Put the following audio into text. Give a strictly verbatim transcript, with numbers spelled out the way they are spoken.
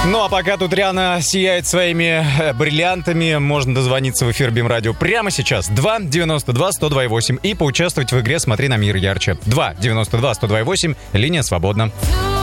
Ну а пока тут Риана сияет своими э, бриллиантами, можно дозвониться в эфир БИМ-радио прямо сейчас. два девяносто два сто два восемь и поучаствовать в игре «Смотри на мир ярче». два девяносто два сто два восемь, линия свободна.